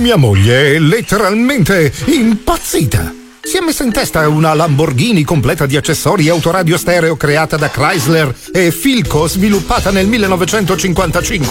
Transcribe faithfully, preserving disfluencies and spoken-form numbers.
Mia moglie è letteralmente impazzita. Si è messa in testa una Lamborghini completa di accessori autoradio stereo creata da Chrysler e Philco, sviluppata nel millenovecentocinquantacinque.